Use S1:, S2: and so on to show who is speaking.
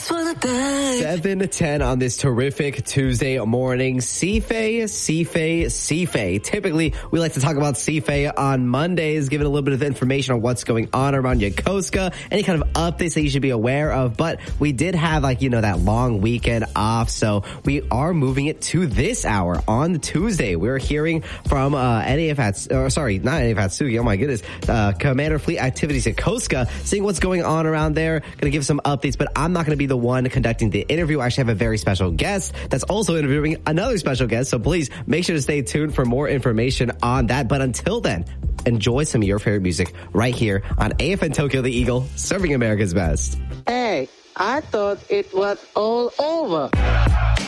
S1: 7 to 10 on this terrific Tuesday morning. CFA. Typically, we like to talk about CFA on Mondays, giving a little bit of information on what's going on around Yokosuka, any kind of updates that you should be aware of. But we did have, that long weekend off, so we are moving it to this hour on Tuesday. We're hearing from not NAF Hatsuki, oh my goodness, Commander Fleet Activities Yokosuka, seeing what's going on around there. Going to give some updates, but I'm not going to be the one conducting the interview. I actually have a very special guest that's also interviewing another special guest, so please make sure to stay tuned for more information on that. But until then, enjoy some of your favorite music right here on AFN Tokyo The Eagle, serving America's best.
S2: Hey, I thought it was all over.